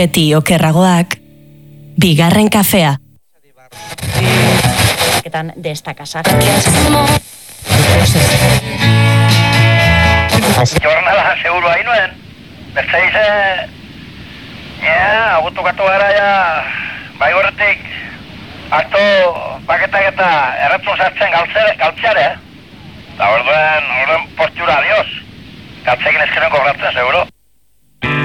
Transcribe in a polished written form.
Beti okerragoak, bigarren kafea. De esta casa. Jornada seguro hain nuen. Beste dize, agutukatu gara ja, bai horretik, akto paketak eta erretzun sartzen galtzeare, eta orduen postura, adiós. Galtzekin eskeroen kobratzen, seguro.